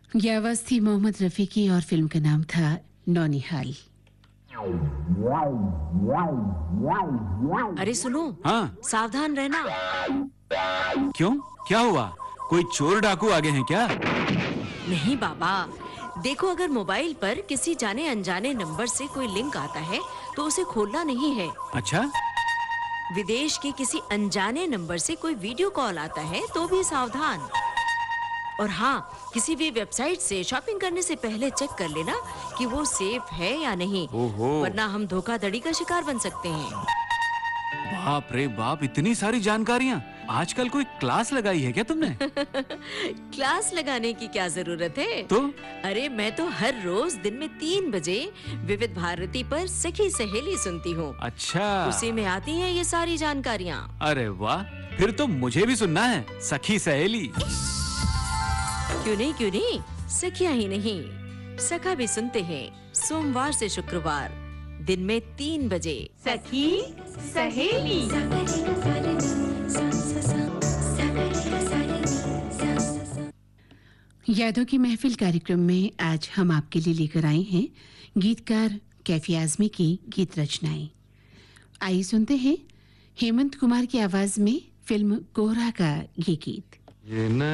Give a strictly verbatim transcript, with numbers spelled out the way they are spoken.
ये आवाज थी मोहम्मद रफी की और फिल्म का नाम था नौनिहाल। अरे सुनो, हाँ, सावधान रहना। क्यों? क्या हुआ? कोई चोर डाकू आगे हैं क्या? नहीं बाबा, देखो अगर मोबाइल पर किसी जाने अनजाने नंबर से कोई लिंक आता है तो उसे खोलना नहीं है। अच्छा, विदेश के किसी अनजाने नंबर से कोई वीडियो कॉल आता है तो भी सावधान। और हाँ, किसी भी वेबसाइट से शॉपिंग करने से पहले चेक कर लेना कि वो सेफ है या नहीं, ओहो, वरना हम धोखाधड़ी का शिकार बन सकते हैं। बाप रे बाप, इतनी सारी जानकारियाँ। आजकल कोई क्लास लगाई है क्या तुमने? क्लास लगाने की क्या जरूरत है? तो अरे मैं तो हर रोज दिन में तीन बजे विविध भारती पर सखी सहेली सुनती हूँ। अच्छा, उसी में आती हैं ये सारी जानकारियाँ। अरे वाह, फिर तो मुझे भी सुनना है सखी सहेली। क्यों नहीं क्यों नहीं, सखियाँ ही नहीं, सखा भी सुनते हैं सोमवार से शुक्रवार दिन में तीन बजे। सखी सहेली। यादों की महफिल कार्यक्रम में आज हम आपके लिए लेकर आए हैं गीतकार कैफी आजमी की गीत रचनाएं। आइए सुनते हैं हेमंत कुमार की आवाज में फिल्म कोहरा का ये गीत। ये न